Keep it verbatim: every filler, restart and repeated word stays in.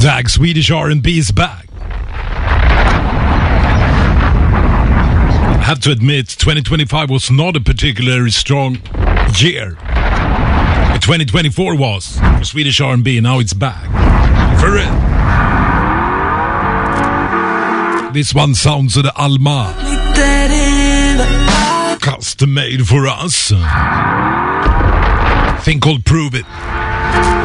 Dag, Swedish R and B is back. I have to admit, twenty twenty-five was not a particularly strong year. But twenty twenty-four was for Swedish R and B, and now it's back. For it. This one sounds of the Alma. Custom made for us. Thing called Prove It.